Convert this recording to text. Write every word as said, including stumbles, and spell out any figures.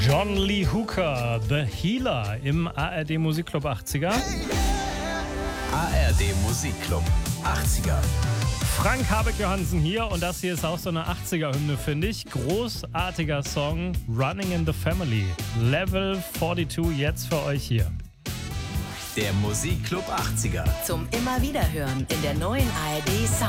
John Lee Hooker, The Healer im A R D Musikclub achtziger. A R D Musikclub achtziger. Frank Habeck-Johansen hier und das hier ist auch so eine achtziger-Hymne, finde ich. Großartiger Song, Running in the Family. Level zweiundvierzig jetzt für euch hier. Der Musikclub achtziger. Zum immer wieder hören in der neuen A R D Sound